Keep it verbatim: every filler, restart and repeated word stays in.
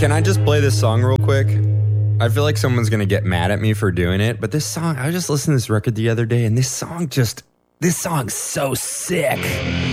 Can I just play this song real quick? I feel like someone's going to get mad at me for doing it, but this song, I was just listening to this record the other day, and this song just, this song's so sick.